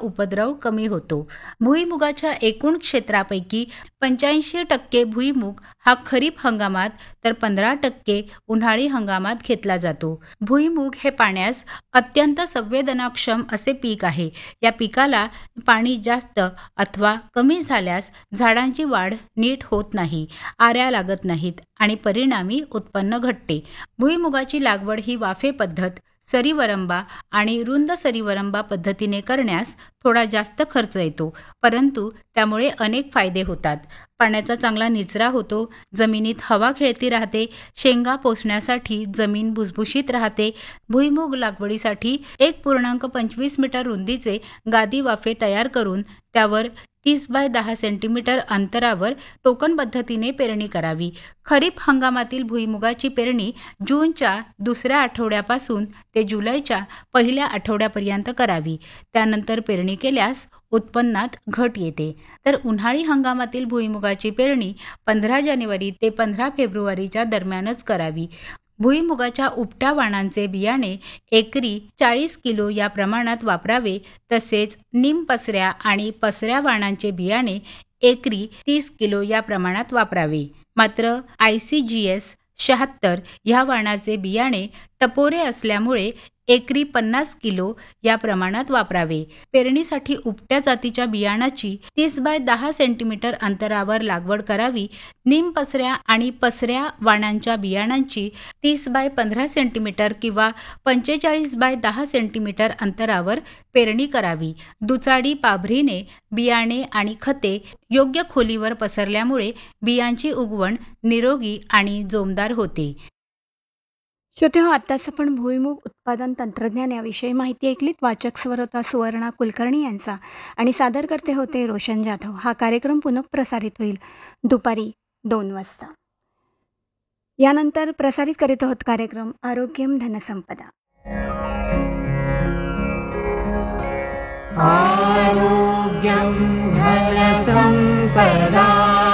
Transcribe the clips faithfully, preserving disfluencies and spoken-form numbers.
उपद्रव कमी होतो. भुईमुगाच्या एकूण क्षेत्रापैकी पंच्याऐंशी टक्के भुईमूग हा खरीप हंगामात तर पंधरा टक्के उन्हाळी हंगामात घेतला जातो. भुईमूग हे पाण्यास अत्यंत संवेदनाक्षम असे पीक आहे. या पिकाला पाणी जास्त अथवा कमी झाल्यास झाडांची वाढ नीट होत नाही, आऱ्या लागत नाहीत आणि परिणामी उत्पन्न घटते. भुईमुगाची लागवड ही वाफे पद्धत, सरीवरंबा आणि रुंद सरीवरंबा पद्धतीने करण्यास थोडा जास्त खर्च येतो, परंतु त्यामुळे अनेक फायदे होतात. पाण्याचा चांगला निचरा होतो, जमिनीत हवा खेळती राहते, शेंगा पोसण्यासाठी जमीन भुसभुशीत राहते. भुईमूग लागवडीसाठी एक पूर्णांक पंचवीस मीटर रुंदीचे गादी वाफे तयार करून त्यावर तीस बाय दहा सेंटीमीटर अंतरावर टोकन पद्धतीने पेरणी करावी. खरीप हंगामातील भुईमुगाची पेरणी जूनच्या दुसऱ्या आठवड्यापासून ते जुलैच्या पहिल्या आठवड्यापर्यंत करावी. त्यानंतर पेरणी केल्यास उत्पन्नात घट येते. तर उन्हाळी हंगामातील भुईमुगाची पेरणी पंधरा जानेवारी ते पंधरा फेब्रुवारीच्या दरम्यानच करावी. भुईमुगाच्या उपट्या वाणांचे बियाणे एकरी चाळीस किलो या प्रमाणात वापरावे. तसेच निमपसऱ्या आणि पसऱ्या वाणांचे बियाणे एकरी तीस किलो या प्रमाणात वापरावे. मात्र आय सी जी एस शहात्तर ह्या वाणाचे बियाणे टपोरे असल्यामुळे एकरी पन्नास किलो या प्रमाणात वापरावे. पेरणीसाठी उपट्या जातीच्या बियाणाची तीस बाय दहा सेंटीमीटर अंतरावर लागवड करावी. निमपसऱ्या आणि पसऱ्या वाणांच्या बियाणांची तीस बाय पंधरा सेंटीमीटर किंवा पंचेचाळीस बाय दहा सेंटीमीटर अंतरावर पेरणी करावी. दुचाडी पाभरीने बियाणे आणि खते योग्य खोलीवर पसरल्यामुळे बियांची उगवण निरोगी आणि जोमदार होते. श्रोते हो, आत्ताच आपण भुईमूग उत्पादन तंत्रज्ञान याविषयी माहिती ऐकलीत. वाचक स्वर होता सुवर्णा कुलकर्णी यांचा आणि सादरकर्ते होते रोशन जाधव. हा कार्यक्रम पुनः प्रसारित होईल दुपारी दोन वाजता. यानंतर प्रसारित करीत आहोत कार्यक्रम आरोग्यम धनसंपदा. आरोग्यम धनसंपदा.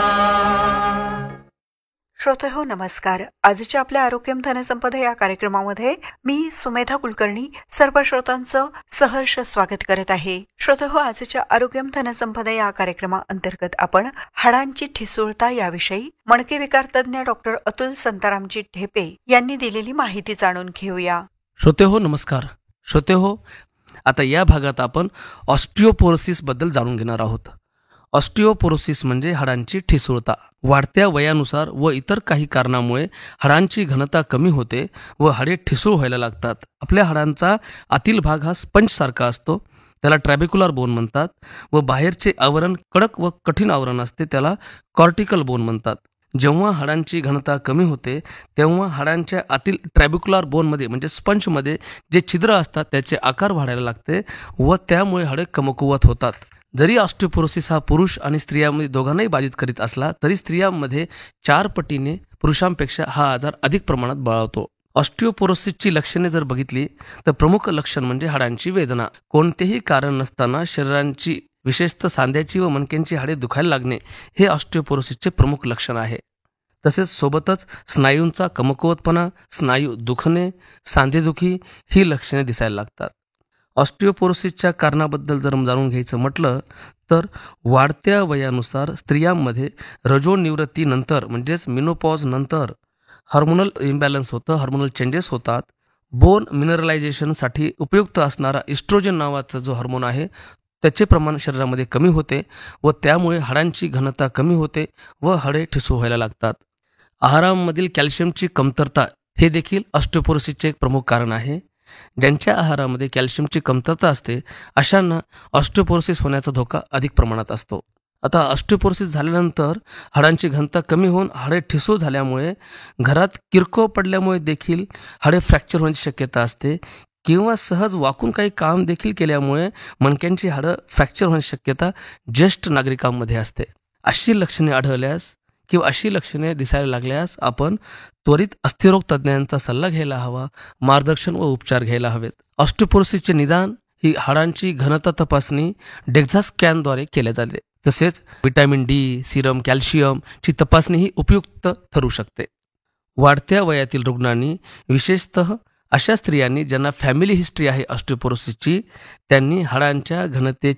श्रोते हो, नमस्कार. आजच्या आपल्या आरोग्यम धनसंपदा या कार्यक्रमामध्ये मी सुमेधा कुलकर्णी सर्व श्रोतांचं सहर्ष स्वागत करत आहे. श्रोते हो, आजच्या आरोग्यम धनसंपदा या कार्यक्रमाअंतर्गत आपण हाडांची ठिसूळता याविषयी मणके विकार तज्ञ डॉक्टर अतुल संतारामजी ढेपे यांनी दिलेली माहिती जाणून घेऊया. श्रोते हो, नमस्कार. श्रोते हो, आता या भागात आपण ऑस्टिओपोरोसिस बद्दल जाणून घेणार आहोत. ऑस्टिओपोरोसिस म्हणजे हाडांची ठिसूळता. वाढत्या वयानुसार व इतर काही कारणामुळे हाडांची घनता कमी होते व हाडे ठिसूळ व्हायला लागतात. आपल्या हाडांचा आतील भाग हा स्पंज सारखा असतो, त्याला ट्रॅबिक्युलर बोन म्हणतात, व बाहेरचे आवरण कडक व कठीण आवरण असते, त्याला कॉर्टिकल बोन म्हणतात. जेव्हा हाडांची घनता कमी होते तेव्हा हाडांच्या आतील ट्रॅबिक्युलर बोनमध्ये म्हणजे स्पंजमध्ये जे छिद्र असतात त्याचे आकार वाढायला लागते व त्यामुळे हाडे कमकुवत होतात. जरी ऑस्टिओपोरोसिस हा पुरुष आणि स्त्रियांमध्ये दोघांनाही बाधित करीत असला तरी स्त्रियांमध्ये चार पटीने पुरुषांपेक्षा हा आजार अधिक प्रमाणात बळावतो. ऑस्टिओपोरोसिसची लक्षणे जर बघितली तर प्रमुख लक्षण म्हणजे हाडांची वेदना. कोणतेही कारण नसताना शरीरांची विशेषतः सांध्याची व मणक्यांची हाडे दुखायला लागणे हे ऑस्टिओपोरोसिसचे प्रमुख लक्षण आहे. तसेच सोबतच स्नायूंचा कमकुवतपणा, स्नायू दुखणे, सांधेदुखी ही लक्षणे दिसायला लागतात. ऑस्टिओपोरोसिसच्या कारणाबद्दल जर जाणून घ्यायचं म्हटलं तर वाढत्या वयानुसार स्त्रियांमध्ये रजोनिवृत्तीनंतर म्हणजेच मिनोपॉज नंतर हार्मोनल इम्बॅलन्स होतं, हार्मोनल चेंजेस होतात. बोन मिनरलायझेशनसाठी उपयुक्त असणारा इस्ट्रोजन नावाचा जो हार्मोन आहे त्याचे प्रमाण शरीरामध्ये कमी होते व त्यामुळे हाडांची घनता कमी होते व हाडे ठिसूळ व्हायला लागतात. आहारामधील कॅल्शियमची कमतरता हे देखील ऑस्टिओपोरोसिसचे एक प्रमुख कारण आहे. ज्यांच्या आहारामध्ये कॅल्शियमची कमतरता असते अशांना ऑस्टिओपोरोसिस होण्याचा धोका अधिक प्रमाणात असतो. आता ऑस्टिओपोरोसिस झाल्यानंतर हाडांची घनता कमी होऊन हाडे ठिसूळ झाल्यामुळे घरात किरकोळ पडल्यामुळे देखील हाडे फ्रॅक्चर होण्याची शक्यता असते किंवा सहज वाकून काही काम देखील केल्यामुळे मणक्यांची हाडं फ्रॅक्चर होण्याची शक्यता ज्येष्ठ नागरिकांमध्ये असते. अशी लक्षणे आढळल्यास किंवा अशी लक्षणे दिसायला लागल्यास आपण त्वरित अस्थिरोग तज्ज्ञांचा सल्ला घ्यायला हवा, मार्गदर्शन व उपचार घ्यायला हवेत. ऑस्टिओपोरोसिसचे निदान ही हाडांची घनता तपासणी डेक्झा स्कॅनद्वारे केल्या जाते. तसेच व्हिटॅमिन डी, सिरम कॅल्शियमची तपासणी ही उपयुक्त ठरू शकते. वाढत्या वयातील रुग्णांनी विशेषतः अशा स्त्रियांनी ज्यांना फॅमिली हिस्ट्री आहे ऑस्टिओपोरोसिसची त्यांनी हाडांच्या घनतेची